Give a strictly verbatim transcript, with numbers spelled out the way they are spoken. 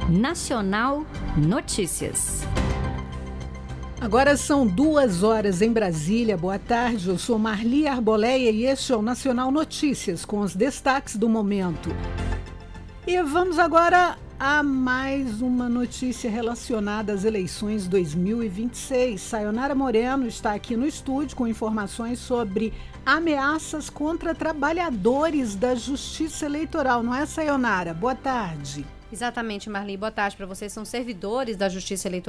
Nacional Notícias. Agora são duas horas em Brasília. Boa tarde, eu sou Marli Arboleia e este é o Nacional Notícias, com os destaques do momento. E vamos agora a mais uma notícia relacionada às eleições dois mil e vinte e seis. Sayonara Moreno está aqui no estúdio com informações sobre ameaças contra trabalhadores da Justiça Eleitoral. Não é, Sayonara? Boa tarde. Exatamente, Marli. Boa tarde para vocês. São servidores da Justiça Eleitoral